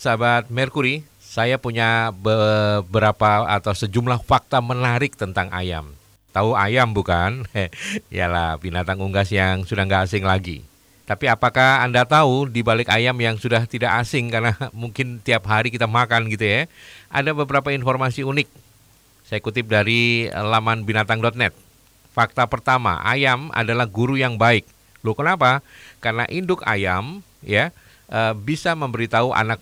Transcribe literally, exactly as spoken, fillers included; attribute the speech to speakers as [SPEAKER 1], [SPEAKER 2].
[SPEAKER 1] sahabat Merkuri, saya punya beberapa atau sejumlah fakta menarik tentang ayam. Tahu ayam bukan? Yalah, binatang unggas yang sudah nggak asing lagi. Tapi apakah Anda tahu di balik ayam yang sudah tidak asing karena mungkin tiap hari kita makan gitu ya, ada beberapa informasi unik. Saya kutip dari laman binatang dot net. Fakta pertama, ayam adalah guru yang baik. Loh kenapa? Karena induk ayam ya eh, bisa memberitahu anak